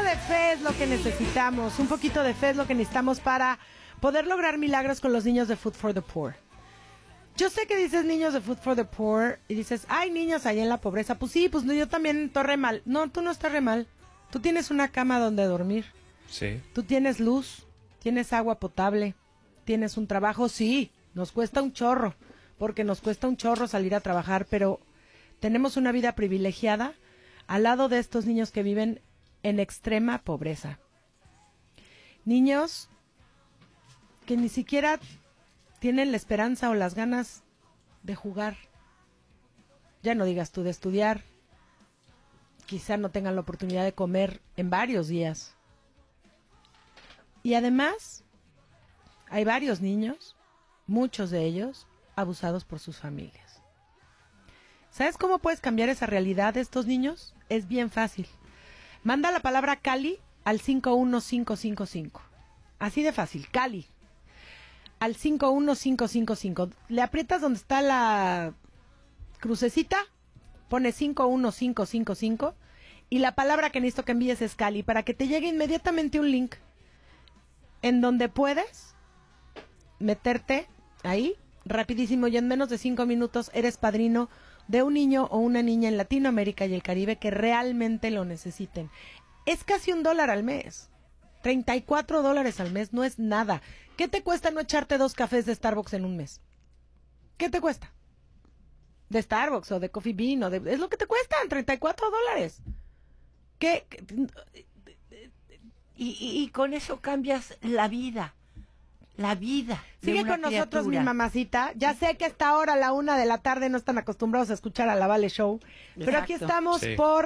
de fe es lo que necesitamos. Un poquito de fe es lo que necesitamos para poder lograr milagros con los niños de Food for the Poor. Yo sé que dices niños de Food for the Poor y dices, hay niños allá en la pobreza. Pues sí, pues no, yo también estoy re mal. No, tú no estás re mal. Tú tienes una cama donde dormir. Sí. Tú tienes luz, tienes agua potable, tienes un trabajo. Sí, nos cuesta un chorro, porque nos cuesta un chorro salir a trabajar, pero tenemos una vida privilegiada al lado de estos niños que viven en extrema pobreza. Niños que ni siquiera tienen la esperanza o las ganas de jugar. Ya no digas tú de estudiar. Quizá no tengan la oportunidad de comer en varios días. Y además, hay varios niños, muchos de ellos, abusados por sus familias. ¿Sabes cómo puedes cambiar esa realidad de estos niños? Es bien fácil. Manda la palabra Cali al 51555. Así de fácil, Cali. Al 51555. Le aprietas donde está la crucecita, pone 51555 y la palabra que necesito que envíes es Cali para que te llegue inmediatamente un link en donde puedes meterte ahí rapidísimo y en menos de 5 minutos eres padrino de un niño o una niña en Latinoamérica y el Caribe que realmente lo necesiten. Es casi $1 al mes. $34 al mes no es nada. ¿Qué te cuesta no echarte 2 cafés de Starbucks en un mes? ¿Qué te cuesta? De Starbucks o de Coffee Bean o de... Es lo que te cuestan, $34. ¿Qué? Y con eso cambias la vida. La vida. Sigue con nosotros mi mamacita. Ya sé que a esta hora, a la 1 de la tarde, no están acostumbrados a escuchar a la Vale Show. Pero aquí estamos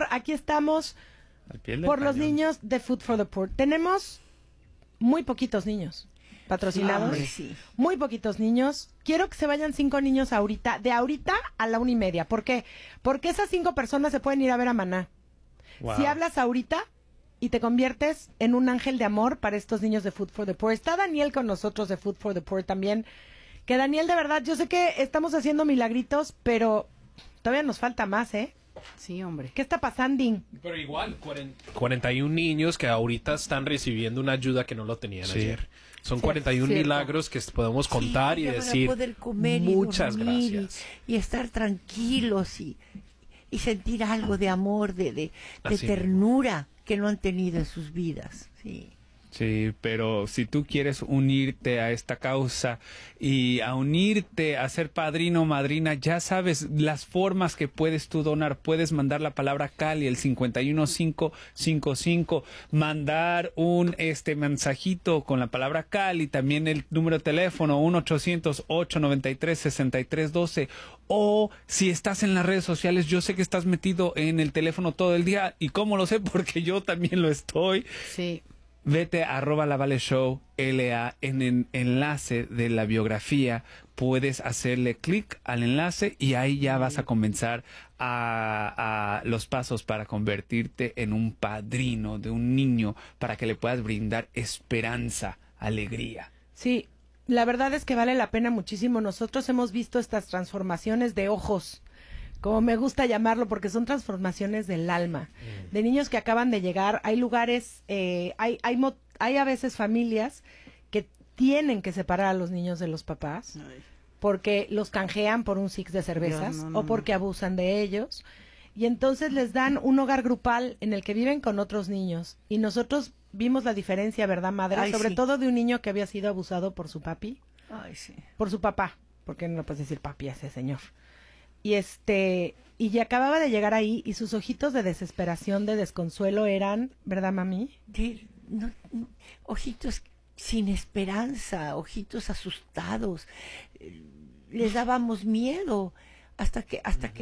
por los niños de Food for the Poor. Tenemos muy poquitos niños patrocinados. Sí. Muy poquitos niños. Quiero que se vayan 5 niños ahorita, de ahorita a la 1:30. ¿Por qué? Porque esas 5 personas se pueden ir a ver a Maná. Wow. Si hablas ahorita y te conviertes en un ángel de amor para estos niños de Food for the Poor. Está Daniel con nosotros de Food for the Poor también. Que Daniel, de verdad, yo sé que estamos haciendo milagritos, pero todavía nos falta más, ¿eh? Sí, hombre. ¿Qué está pasando? Pero igual, 41 niños que ahorita están recibiendo una ayuda que no lo tenían ayer. Son 41 milagros que podemos contar y decir poder comer muchas y dormir gracias. Y estar tranquilos y sentir algo de amor, de ternura que no han tenido en sus vidas. Sí. Sí, pero si tú quieres unirte a esta causa y a unirte a ser padrino o madrina, ya sabes las formas que puedes tú donar. Puedes mandar la palabra Cali, el 51555, mandar un mensajito con la palabra Cali, también el número de teléfono 1-800-893-6312, o si estás en las redes sociales, yo sé que estás metido en el teléfono todo el día, y cómo lo sé, porque yo también lo estoy. Sí. Vete a @lavaleshow, LA, en el enlace de la biografía, puedes hacerle clic al enlace y ahí ya vas a comenzar a los pasos para convertirte en un padrino de un niño para que le puedas brindar esperanza, alegría. Sí, la verdad es que vale la pena muchísimo. Nosotros hemos visto estas transformaciones de ojos, como me gusta llamarlo, porque son transformaciones del alma, de niños que acaban de llegar. Hay lugares, hay a veces familias que tienen que separar a los niños de los papás, porque los canjean por un six de cervezas, o porque abusan de ellos, y entonces les dan un hogar grupal en el que viven con otros niños. Y nosotros vimos la diferencia, ¿verdad, madre? Sobre todo de un niño que había sido abusado por su papi, por su papá, porque no puedes decir papi a ese señor. Y y ya acababa de llegar ahí y sus ojitos de desesperación, de desconsuelo eran, ¿verdad, mami? Ojitos sin esperanza, ojitos asustados. Les dábamos miedo hasta que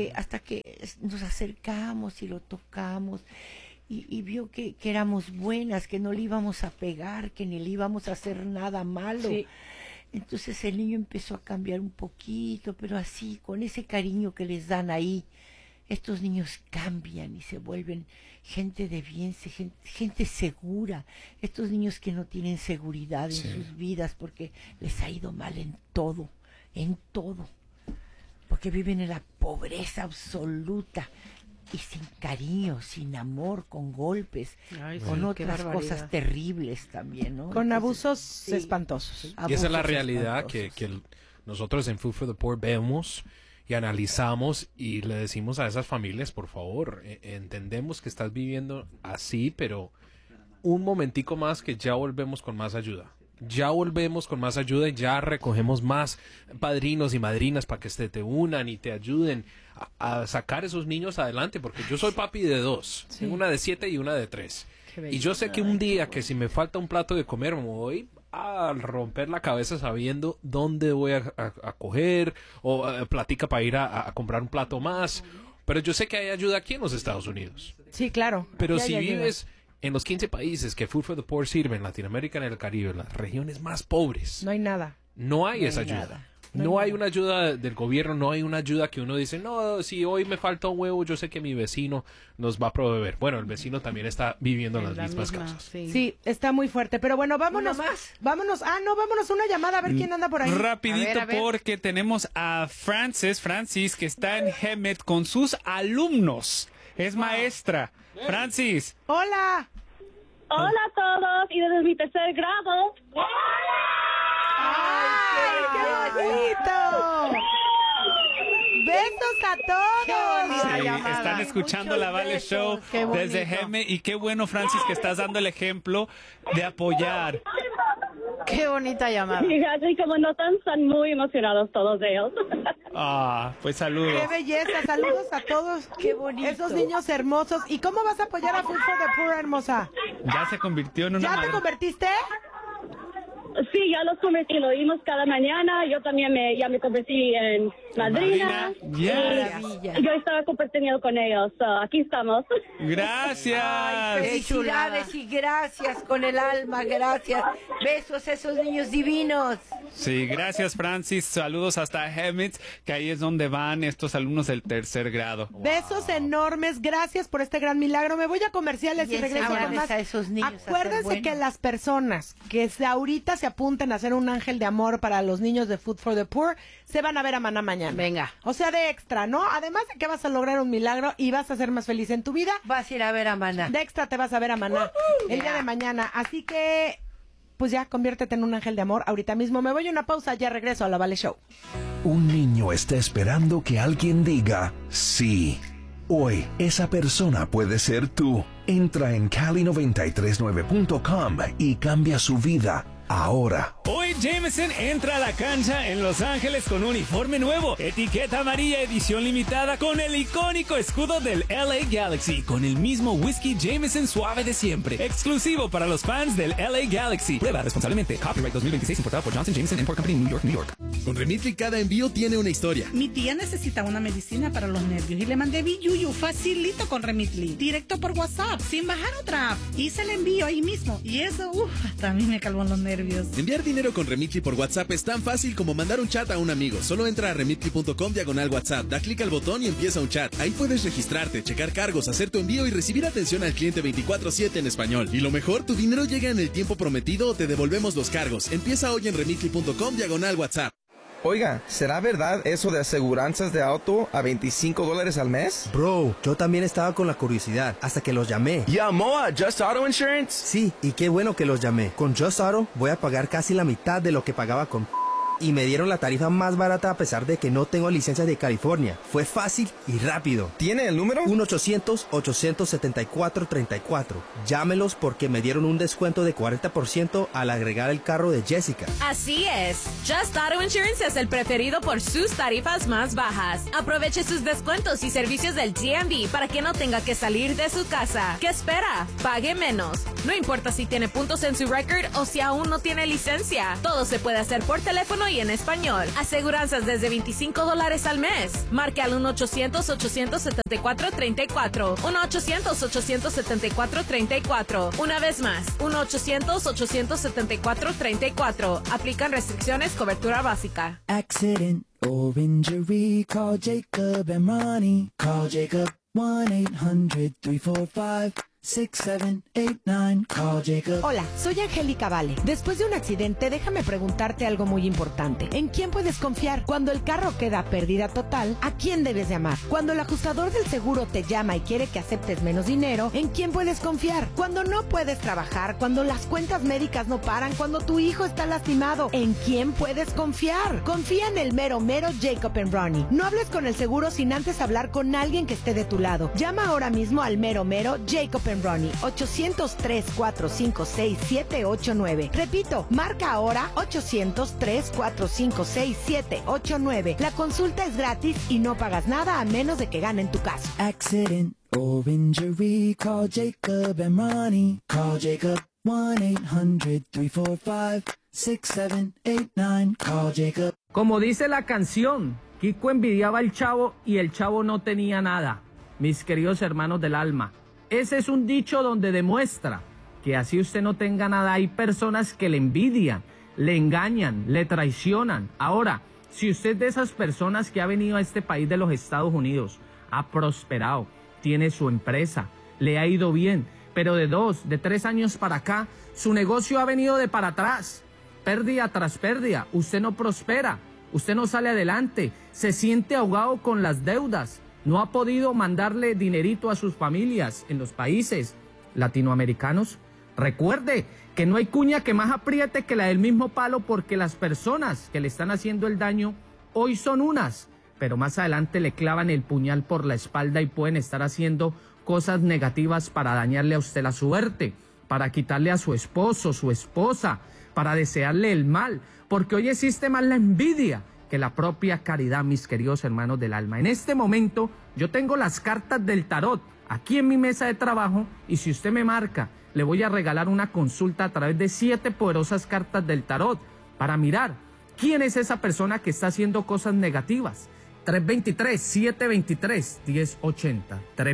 nos acercamos y lo tocamos y vio que éramos buenas, que no le íbamos a pegar, que ni le íbamos a hacer nada malo. Sí. Entonces el niño empezó a cambiar un poquito, pero así, con ese cariño que les dan ahí, estos niños cambian y se vuelven gente de bien, gente segura. Estos niños que no tienen seguridad en sus vidas porque les ha ido mal en todo, porque viven en la pobreza absoluta. y sin cariño, sin amor, con golpes, Ay, con sí, qué otras barbaridad. cosas terribles también, ¿no? Con Entonces, abusos sí, espantosos. Y esa es la abusos realidad que espantosos. nosotros en Food for the Poor vemos y analizamos y le decimos a esas familias, por favor, entendemos que estás viviendo así, pero un momentico más que ya volvemos con más ayuda. Ya volvemos con más ayuda y ya recogemos más padrinos y madrinas para que te unan y te ayuden a sacar esos niños adelante, porque yo soy papi de 2, Sí. tengo una de 7 y una de 3. Qué bello. Y yo sé que un día que si me falta un plato de comer me voy a romper la cabeza sabiendo dónde voy a coger o platica para ir a comprar un plato más. Pero yo sé que hay ayuda aquí en los Estados Unidos. Sí, claro. Pero aquí si hay ayuda. vives en los 15 países que Food for the Poor sirve, en Latinoamérica, en el Caribe, en las regiones más pobres, No hay nada. no hay No esa hay ayuda. nada. No hay una ayuda del gobierno, no hay una ayuda que uno dice, no, si hoy me falta un huevo, yo sé que mi vecino nos va a proveer. Bueno, el vecino también está viviendo las La mismas misma, cosas. Sí, está muy fuerte. Pero bueno, vámonos. ¿Una más? Vámonos. Ah, no, vámonos a una llamada a ver quién anda por ahí. Rapidito, A ver. porque tenemos a Francis, que está en Hemet con sus alumnos. Es maestra. Francis. Hola. Hola a todos y desde mi tercer grado. ¡Ay, qué bonito! ¡Besos a todos! Sí, llamada. están escuchando Muchos la Vale besos. Show Qué bonito. desde Geme. Y qué bueno, Francis, que estás dando el ejemplo de apoyar. Qué bonita llamada. Y así como notan, están muy emocionados todos ellos. Ah, pues saludos. ¡Qué belleza! Saludos a todos. Qué bonito. Esos niños hermosos. ¿Y cómo vas a apoyar a Food for the Poor, hermosa? Ya se convirtió en una ¿Ya te madre. convertiste? Sí, ya los convertí, lo oímos cada mañana. Yo también ya me convertí en madrina. Madrina, yes. Maravilla. Yo estaba compartiendo con ellos. Aquí estamos. Gracias. Felicidades y gracias con el alma, gracias. Besos a esos niños divinos. Sí, gracias, Francis. Saludos hasta Hemet, que ahí es donde van estos alumnos del tercer grado. Besos enormes. Gracias por este gran milagro. Me voy a comerciales y Y regreso con enséñales más. a esos niños a ser Acuérdense buenos. que las personas que ahorita se apunten a ser un ángel de amor para los niños de Food for the Poor se van a ver a Maná mañana. Venga. O sea, de extra, ¿no? Además de que vas a lograr un milagro y vas a ser más feliz en tu vida, Vas a ir a ver a Maná. de extra te vas a ver a Maná el día de mañana. Así que, pues ya, conviértete en un ángel de amor. Ahorita mismo me voy a una pausa, ya regreso a la Vale Show. Un niño está esperando que alguien diga sí. Hoy, esa persona puede ser tú. Entra en Cali939.com y cambia su vida ahora. Hoy Jameson entra a la cancha en Los Ángeles con uniforme nuevo, etiqueta amarilla edición limitada con el icónico escudo del LA Galaxy, con el mismo whisky Jameson suave de siempre, exclusivo para los fans del LA Galaxy. Prueba responsablemente. Copyright 2026 importado por Johnson Jameson Import Company, New York, New York. Con Remitly cada envío tiene una historia. Mi tía necesita una medicina para los nervios y le mandé Biyuyu facilito con Remitly, directo por WhatsApp, sin bajar otra app. Hice el envío ahí mismo y eso, hasta a mí me calmó los nervios. Enviar dinero con Remitly por WhatsApp es tan fácil como mandar un chat a un amigo. Solo entra a remitly.com/WhatsApp, da clic al botón y empieza un chat. Ahí puedes registrarte, checar cargos, hacer tu envío y recibir atención al cliente 24/7 en español. Y lo mejor, tu dinero llega en el tiempo prometido o te devolvemos los cargos. Empieza hoy en remitly.com/WhatsApp. Oiga, ¿será verdad eso de aseguranzas de auto a $25 al mes? Bro, yo también estaba con la curiosidad hasta que los llamé. ¿Llamó a Just Auto Insurance? Sí, y qué bueno que los llamé. Con Just Auto voy a pagar casi la mitad de lo que pagaba con... Y me dieron la tarifa más barata a pesar de que no tengo licencia de California. Fue fácil y rápido. ¿Tiene el número? 1-800-874-34. Llámelos porque me dieron un descuento de 40% al agregar el carro de Jessica. Así es. Just Auto Insurance es el preferido por sus tarifas más bajas. Aproveche sus descuentos y servicios del DMV para que no tenga que salir de su casa. ¿Qué espera? Pague menos. No importa si tiene puntos en su record o si aún no tiene licencia. Todo se puede hacer por teléfono y en español. Aseguranzas desde $25 al mes. Marque al 1-800-874-34. 1-800-874-34. Una vez más, 1-800-874-34. Aplican restricciones, cobertura básica. Accident or injury, call Jacob and Ronnie. Call Jacob 1-800-345 6789. Call Jacob. Hola, soy Angélica Vale. Después de un accidente, déjame preguntarte algo muy importante. ¿En quién puedes confiar? Cuando el carro queda pérdida total, ¿a quién debes llamar? Cuando el ajustador del seguro te llama y quiere que aceptes menos dinero, ¿en quién puedes confiar? Cuando no puedes trabajar, cuando las cuentas médicas no paran, cuando tu hijo está lastimado, ¿en quién puedes confiar? Confía en el mero Jacob & Ronnie. No hables con el seguro sin antes hablar con alguien que esté de tu lado. Llama ahora mismo al mero Jacob & Ronnie, 800-345-6789. Repito, marca ahora 800-345-6789. La consulta es gratis y no pagas nada a menos de que ganen tu caso. Accident or injury, call Jacob and Ronnie. Call Jacob 1-800-345-6789. Call Jacob. Como dice la canción, Kiko envidiaba al chavo y el chavo no tenía nada. Mis queridos hermanos del alma, ese es un dicho donde demuestra que así usted no tenga nada, hay personas que le envidian, le engañan, le traicionan. Ahora, si usted es de esas personas que ha venido a este país de los Estados Unidos, ha prosperado, tiene su empresa, le ha ido bien, pero de 2, de 3 años para acá, su negocio ha venido de para atrás, pérdida tras pérdida, usted no prospera, usted no sale adelante, se siente ahogado con las deudas, no ha podido mandarle dinerito a sus familias en los países latinoamericanos. Recuerde que no hay cuña que más apriete que la del mismo palo, porque las personas que le están haciendo el daño hoy son unas, pero más adelante le clavan el puñal por la espalda y pueden estar haciendo cosas negativas para dañarle a usted la suerte, para quitarle a su esposo, su esposa, para desearle el mal, porque hoy existe más la envidia que la propia caridad, mis queridos hermanos del alma. En este momento yo tengo las cartas del tarot aquí en mi mesa de trabajo y si usted me marca, le voy a regalar una consulta a través de 7 poderosas cartas del tarot para mirar quién es esa persona que está haciendo cosas negativas. 323-723-1080.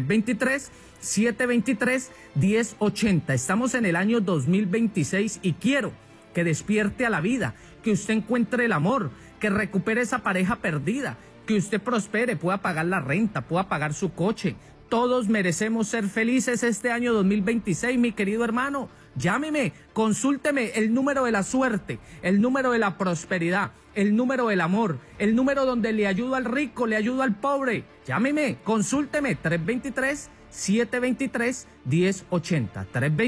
323-723-1080. Estamos en el año 2026 y quiero que despierte a la vida, que usted encuentre el amor, que recupere esa pareja perdida, que usted prospere, pueda pagar la renta, pueda pagar su coche. Todos merecemos ser felices este año 2026, mi querido hermano. Llámeme, consúlteme el número de la suerte, el número de la prosperidad, el número del amor, el número donde le ayudo al rico, le ayudo al pobre. Llámeme, consúlteme, 323-723-1080.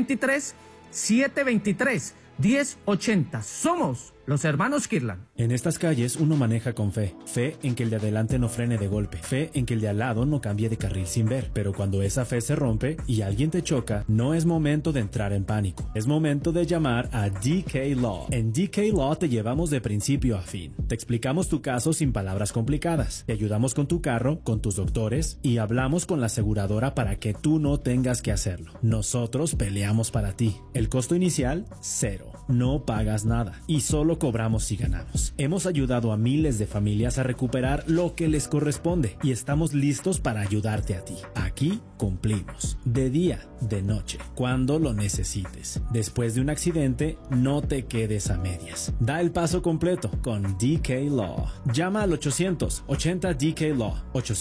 323-723-1080. Somos los hermanos Kirlan. En estas calles uno maneja con fe. Fe en que el de adelante no frene de golpe. Fe en que el de al lado no cambie de carril sin ver. Pero cuando esa fe se rompe y alguien te choca, no es momento de entrar en pánico. Es momento de llamar a DK Law. En DK Law te llevamos de principio a fin. Te explicamos tu caso sin palabras complicadas. Te ayudamos con tu carro, con tus doctores y hablamos con la aseguradora para que tú no tengas que hacerlo. Nosotros peleamos para ti. El costo inicial, 0. No pagas nada y solo cobramos si ganamos. Hemos ayudado a miles de familias a recuperar lo que les corresponde y estamos listos para ayudarte a ti. Aquí cumplimos, de día, de noche, cuando lo necesites. Después de un accidente, no te quedes a medias. Da el paso completo con DK Law. Llama al 800-80-DK-LAW,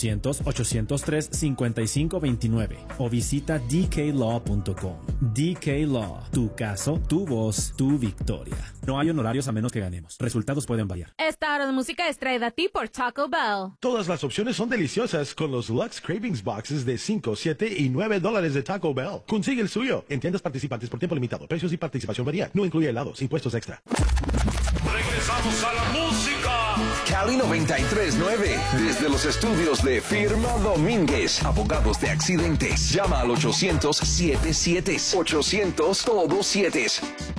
800-803-5529 o visita dklaw.com. DK Law, tu caso, tu voz, tu victoria. No hay honorarios a menos que ganemos. Resultados pueden variar. Esta hora de música es traída a ti por Taco Bell. Todas las opciones son deliciosas con los Lux Cravings Boxes de $5, $7 y $9 de Taco Bell. Consigue el suyo en tiendas participantes por tiempo limitado. Precios y participación varían. No incluye helados, impuestos extra. Regresamos a la música. Cali 93.9. Desde los estudios de Firma Domínguez, abogados de accidentes. Llama al 800-77. 800 todos 7.